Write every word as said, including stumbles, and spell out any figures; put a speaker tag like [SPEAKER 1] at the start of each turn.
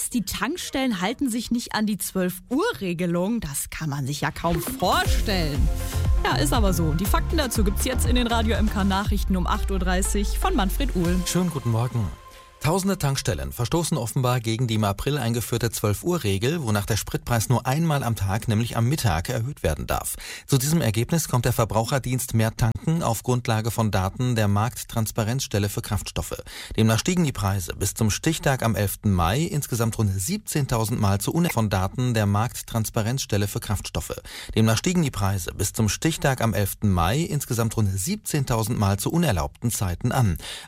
[SPEAKER 1] was? Die Tankstellen halten sich nicht an die zwölf-Uhr-Regelung? Das kann man sich ja kaum vorstellen. Ja, ist aber so. Die Fakten dazu gibt's jetzt in den Radio M K Nachrichten um acht Uhr dreißig von Manfred Uhl.
[SPEAKER 2] Schönen guten Morgen. Tausende Tankstellen verstoßen offenbar gegen die im April eingeführte zwölf-Uhr-Regel, wonach der Spritpreis nur einmal am Tag, nämlich am Mittag, erhöht werden darf. Zu diesem Ergebnis kommt der Verbraucherdienst Mehr Tanken auf Grundlage von Daten der Markttransparenzstelle für Kraftstoffe. Demnach stiegen die Preise bis zum Stichtag am elften Mai insgesamt rund siebzehntausend Mal zu unerlaubten von Daten der Markttransparenzstelle für Kraftstoffe. Demnach stiegen die Preise bis zum Stichtag am elften Mai insgesamt rund siebzehntausend Mal zu unerlaubten Zeiten an.